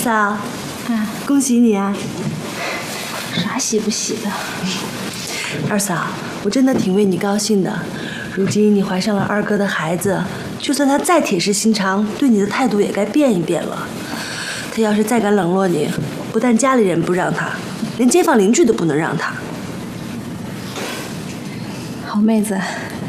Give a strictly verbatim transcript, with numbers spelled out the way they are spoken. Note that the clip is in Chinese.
嫂， 啊， 恭喜你啊！ 啥喜不喜的？ 二嫂，我真的挺为你高兴的。如今你怀上了二哥的孩子，就算他再铁石心肠，对你的态度也该变一变了。他要是再敢冷落你，不但家里人不让他，连街坊邻居都不能让他。 好妹子，